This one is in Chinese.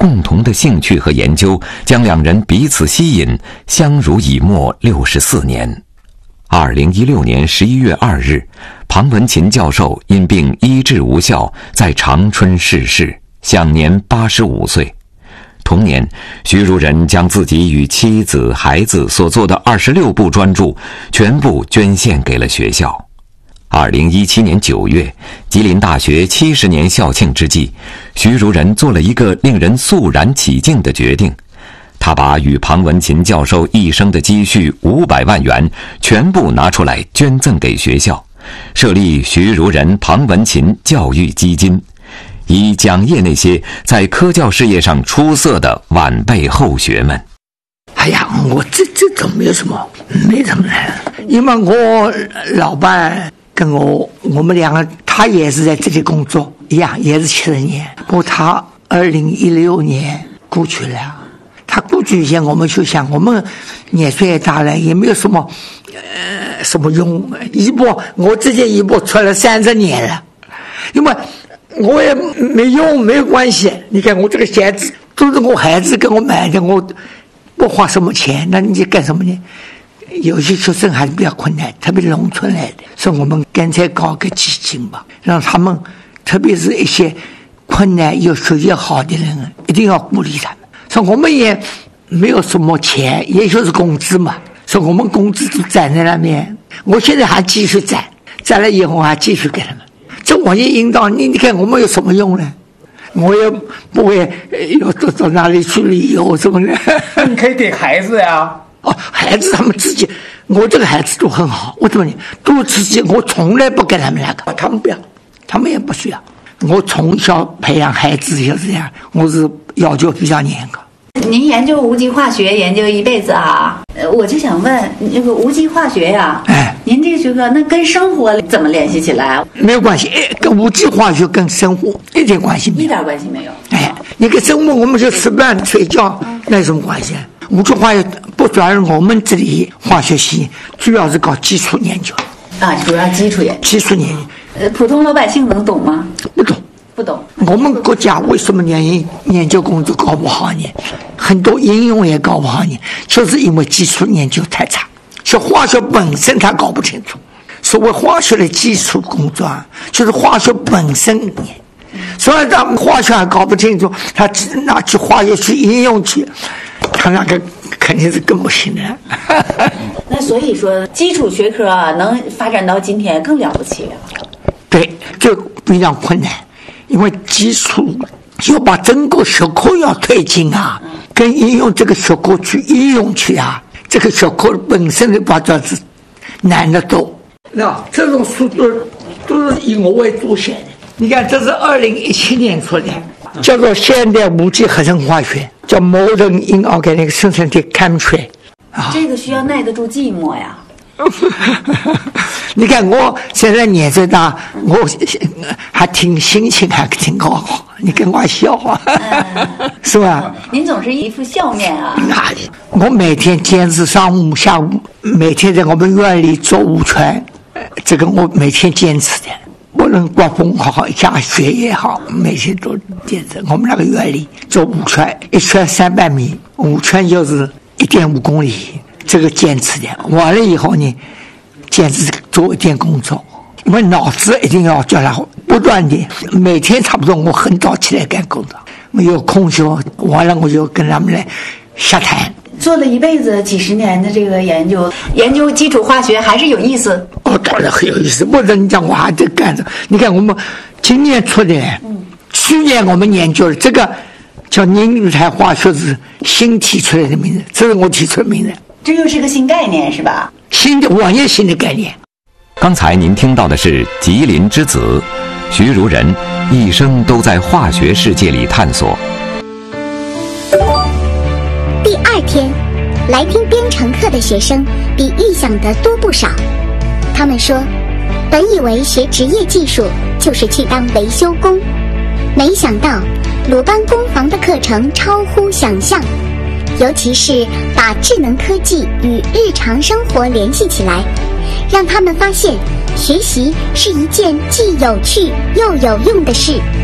共同的兴趣和研究将两人彼此吸引，相濡以沫64年。2016年11月2日，庞文琴教授因病医治无效，在长春逝世，享年85岁。同年，徐如人将自己与妻子、孩子所做的26部专著全部捐献给了学校。2017年9月，吉林大学70年校庆之际，徐如人做了一个令人肃然起敬的决定。他把与庞文琴教授一生的积蓄500万元全部拿出来捐赠给学校，设立徐如人、庞文琴教育基金，以奖励那些在科教事业上出色的晚辈后学们。 哎呀，我这种没什么难，因为我老伴跟我们两个，他也是在这里工作一样，也是70年。不过他2016年过去了。他过去以前，我们就想，我们年岁也大了，也没有什么用。我自己医保出了30年了，因为我也没用，没有关系。你看我这个鞋子都是我孩子给我买的，我不花什么钱，那你干什么呢？有些学生还是比较困难，特别农村来的，所以我们干脆搞个基金吧，让他们，特别是一些困难又学习好的人，一定要鼓励他们。所以我们也没有什么钱，也就是工资嘛，所以我们工资都攒在那边。我现在还继续攒了以后还继续给他们。这我也引导你看我们有什么用呢？我也不会要到哪里去旅游什么的。 你可以给孩子呀。 孩子他们自己，我这个孩子都很好，我怎么呢？都自己，我从来不给他们两个，他们不要，他们也不需要。我从小培养孩子就是这样，我是要求比较严格。 您研究无机化学研究一辈子啊，我就想问那个无机化学呀，您这个学科那跟生活怎么联系起来？ 没有关系，跟无机化学跟生活一点关系没有， 一点关系没有。 你跟生活我们就吃饭睡觉，那有什么关系？无机化学不主要是我们这里化学系主要是搞基础研究啊，主要基础研究。普通老百姓能懂吗？不懂。 我们国家为什么研究工作搞不好呢？很多应用也搞不好呢，就是因为基础研究太差。是化学本身他搞不清楚。所谓化学的基础工作就是化学本身。所以他们化学还搞不清楚，他拿去化学去应用去，他那个肯定是更不行的。 那所以说，基础学科能发展到今天更了不起。 对，这非常困难。因为基础要把整个学科要推进跟应用这个学科去应用去这个学科本身的发展是难得多。那这种书都是以我为主写的。你看，这是2017年出的，叫做《现代无机合成化学》，叫 Modern Inorganic Synthetic Chemistry。 这个需要耐得住寂寞呀。 你看我现在年纪大，我还心情还挺好，你跟我笑是吧？ 您总是一副笑面啊。 我每天坚持上午下午，每天在我们院里做5圈，这个我每天坚持的。不论刮风好下雪也好，每天都坚持。我们那个院里做5圈，1圈300米，5圈就是1.5公里，这个坚持的。完了以后呢，坚持做一点工作，因为脑子一定要叫他不断的，每天差不多我很早起来干工作，没有空休，完了我就跟他们来瞎谈。 做了一辈子几10年的这个研究基础化学还是有意思。 当然很有意思。或者你讲我还在干着，你看我们今年出的，去年我们研究的这个叫凝聚态化学是新提出来的名字，这是我提出的名字。 这又是个新概念是吧？ 完全新的概念。 刚才您听到的是吉林之子徐如人，一生都在化学世界里探索。 第2天，来听编程课的学生比预想的多不少。他们说，本以为学职业技术就是去当维修工，没想到鲁班工房的课程超乎想象，尤其是把智能科技与日常生活联系起来，让他们发现学习是一件既有趣又有用的事。